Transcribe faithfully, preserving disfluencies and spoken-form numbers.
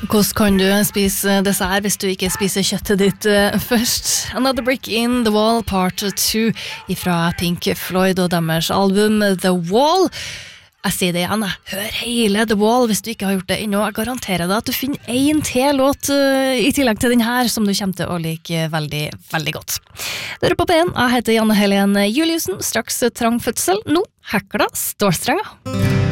Hvordan kan du spise dessert hvis du ikke spiser kjøttet ditt uh, først? Another Brick in the Wall part two fra Pink Floyd og deres album The Wall. Jeg sier det igjen, jeg. Hør hele The Wall hvis du ikke har gjort det ennå. Jeg garanterer deg at du finner en til låt uh, i tillegg til den her som du kommer til å like veldig, veldig godt. Du er på P en, jeg heter Janne Helen Juliusen, straks trang fødsel. Nå, hekla stålstrenger.